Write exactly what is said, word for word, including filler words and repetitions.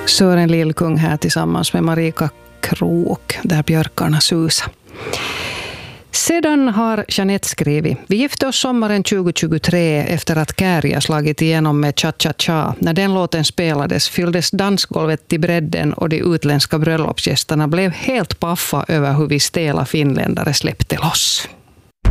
Sören Lillkung här tillsammans med Marika Krok, där björkarna susar. Sedan har Jeanette skrivit: Vi gifte oss sommaren tjugohundratjugotre efter att Käärijä slagit igenom med Cha Cha Cha. När den låten spelades fylldes dansgolvet till bredden och de utländska bröllopsgästerna blev helt paffa över hur vi stela finländare släppte loss.